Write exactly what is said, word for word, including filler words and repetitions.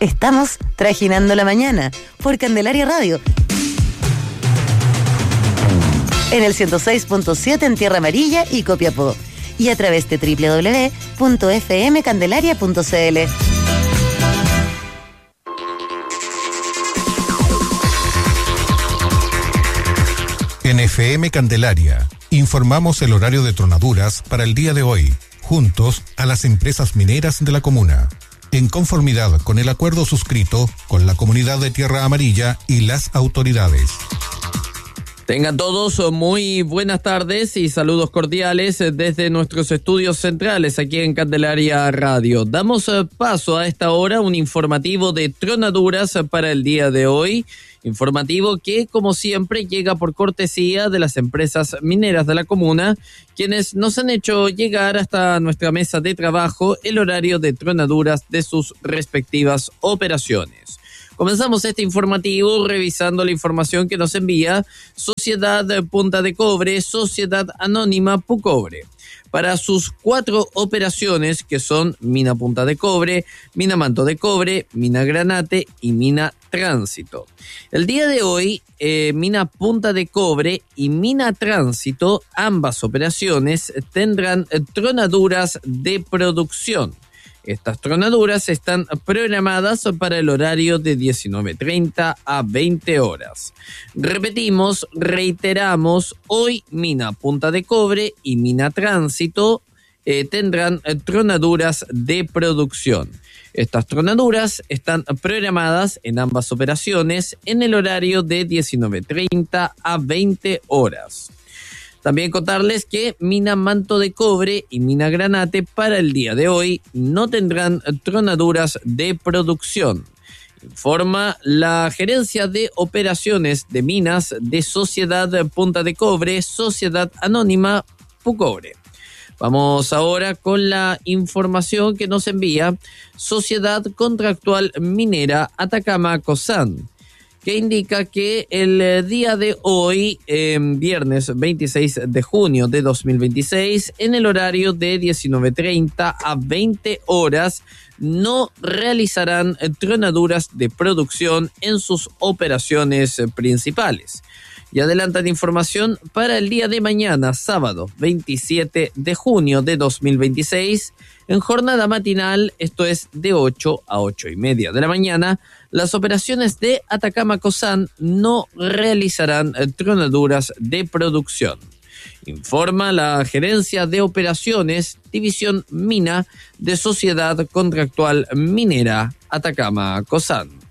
Estamos trajinando la mañana por Candelaria Radio. En el ciento seis punto siete en Tierra Amarilla y Copiapó. Y a través de doble u doble u doble u punto efe eme candelaria punto ce ele. En F M Candelaria informamos el horario de tronaduras para el día de hoy, juntos a las empresas mineras de la comuna, en conformidad con el acuerdo suscrito con la comunidad de Tierra Amarilla y las autoridades. Tengan todos muy buenas tardes y saludos cordiales desde nuestros estudios centrales aquí en Candelaria Radio. Damos paso a esta hora a un informativo de tronaduras para el día de hoy. Informativo que, como siempre, llega por cortesía de las empresas mineras de la comuna, quienes nos han hecho llegar hasta nuestra mesa de trabajo el horario de tronaduras de sus respectivas operaciones. Comenzamos este informativo revisando la información que nos envía Sociedad Punta de Cobre, Sociedad Anónima Pucobre. Para sus cuatro operaciones, que son Mina Punta de Cobre, Mina Manto de Cobre, Mina Granate y Mina Tránsito. El día de hoy, eh, Mina Punta de Cobre y Mina Tránsito, ambas operaciones, tendrán tronaduras de producción. Estas tronaduras están programadas para el horario de diecinueve treinta a veinte horas. Repetimos, reiteramos, hoy Mina Punta de Cobre y Mina Tránsito eh, tendrán eh, tronaduras de producción. Estas tronaduras están programadas en ambas operaciones en el horario de diecinueve treinta a veinte horas. También contarles que Mina Manto de Cobre y Mina Granate para el día de hoy no tendrán tronaduras de producción. Informa la Gerencia de Operaciones de Minas de Sociedad Punta de Cobre, Sociedad Anónima Pucobre. Vamos ahora con la información que nos envía Sociedad Contractual Minera Atacama Cosan, que indica que el día de hoy, eh, viernes veintiséis de junio de dos mil veintiséis, en el horario de diecinueve treinta a veinte horas, no realizarán tronaduras de producción en sus operaciones principales. Y adelantan información para el día de mañana, sábado veintisiete de junio de dos mil veintiséis, en jornada matinal, esto es de ocho a ocho y media de la mañana, las operaciones de Atacama Cosan no realizarán tronaduras de producción. Informa la Gerencia de Operaciones, División Mina de Sociedad Contractual Minera Atacama Cosan.